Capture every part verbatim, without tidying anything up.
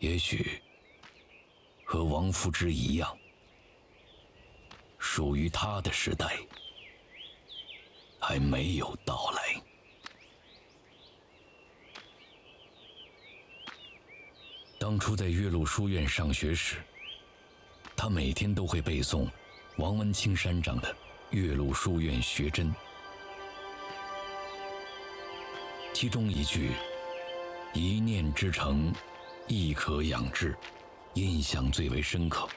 也许和王夫之一样，属于他的时代还没有到来。当初在岳麓书院上学时，他每天都会背诵王文清山长的《岳麓书院学箴》，其中一句“一念之诚，亦可养志”印象最为深刻。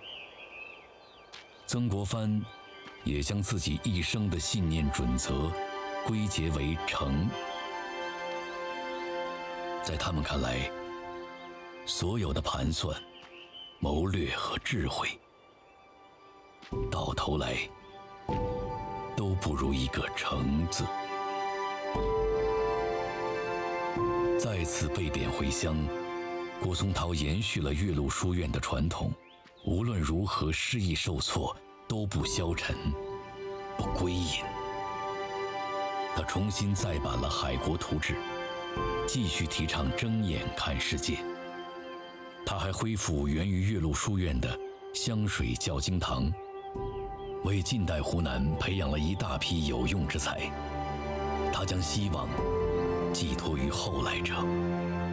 曾国藩也将自己一生的信念准则归结为诚。在他们看来，所有的盘算、谋略和智慧，到头来都不如一个诚字。再次被贬回乡，郭松涛延续了岳麓书院的传统，无论如何失意受挫都不消沉，不归隐。他重新再版了《海国图志》，继续提倡睁眼看世界。他还恢复源于岳麓书院的香水教经堂，为近代湖南培养了一大批有用之才。他将希望寄托于后来者。